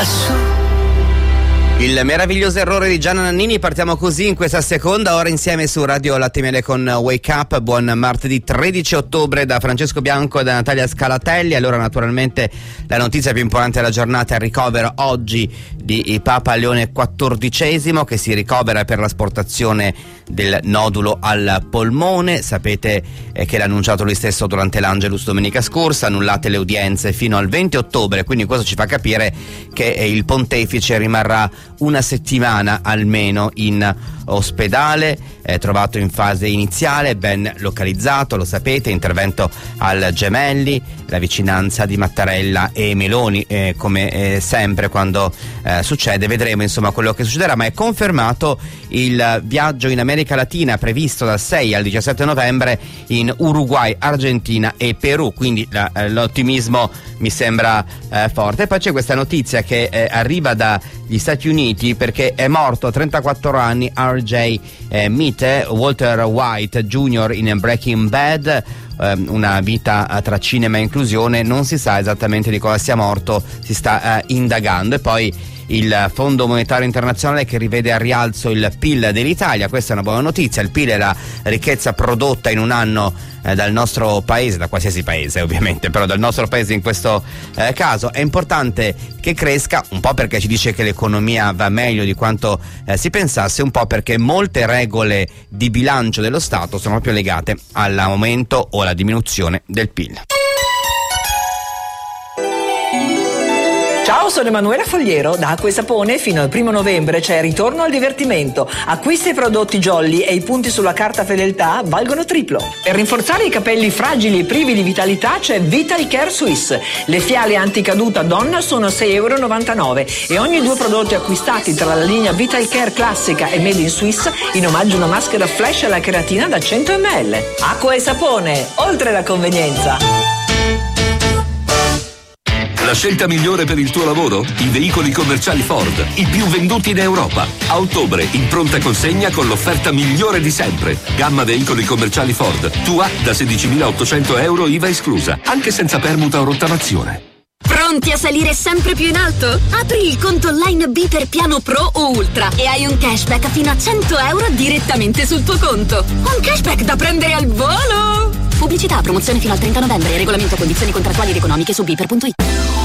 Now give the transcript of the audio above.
Il meraviglioso errore di Gianna Nannini, partiamo così in questa seconda ora insieme su Radio Latte Miele con Wake Up. Buon martedì 13 ottobre da Francesco Bianco e da Natalia Scalatelli. Allora, naturalmente la notizia più importante della giornata è il ricovero oggi di Papa Leone XIV, che si ricovera per l'asportazione del nodulo al polmone. Sapete che l'ha annunciato lui stesso durante l'Angelus domenica scorsa, annullate le udienze fino al 20 ottobre, quindi questo ci fa capire che il pontefice rimarrà una settimana almeno in ospedale, trovato in fase iniziale, ben localizzato, lo sapete, intervento al Gemelli, la vicinanza di Mattarella e Meloni, come sempre quando succede, vedremo insomma quello che succederà, ma è confermato il viaggio in America Latina previsto dal 6 al 17 novembre in Uruguay, Argentina e Perù, quindi l'ottimismo mi sembra forte. E poi c'è questa notizia che arriva dagli Stati Uniti, perché è morto a 34 anni R.J. Mitte, Walter White Jr. in Breaking Bad, una vita tra cinema e inclusione, non si sa esattamente di cosa sia morto, si sta indagando. E poi il Fondo Monetario Internazionale che rivede a rialzo il PIL dell'Italia, questa è una buona notizia. Il PIL è la ricchezza prodotta in un anno dal nostro paese, da qualsiasi paese ovviamente, però dal nostro paese in questo caso. È importante che cresca, un po' perché ci dice che l'economia va meglio di quanto si pensasse, un po' perché molte regole di bilancio dello Stato sono proprio legate all'aumento o alla diminuzione del PIL. Ciao, sono Emanuela Fogliero. Da Acqua e Sapone fino al 1 novembre c'è ritorno al divertimento. Acquista i prodotti Jolly e i punti sulla carta fedeltà valgono triplo. Per rinforzare i capelli fragili e privi di vitalità c'è Vital Care Suisse. Le fiale anticaduta donna sono €6,99 e ogni 2 prodotti acquistati tra la linea Vital Care classica e Made in Swiss in omaggio a una maschera flash alla keratina da 100 ml. Acqua e Sapone, oltre la convenienza. La scelta migliore per il tuo lavoro? I veicoli commerciali Ford, i più venduti in Europa. A ottobre, in pronta consegna con l'offerta migliore di sempre. Gamma veicoli commerciali Ford, tua da €16.800 IVA esclusa, anche senza permuta o rottamazione. Pronti a salire sempre più in alto? Apri il conto online Biper Piano Pro o Ultra e hai un cashback fino a €100 direttamente sul tuo conto. Un cashback da prendere al volo! Pubblicità, promozione fino al 30 novembre. Regolamento, condizioni contrattuali ed economiche su biper.it.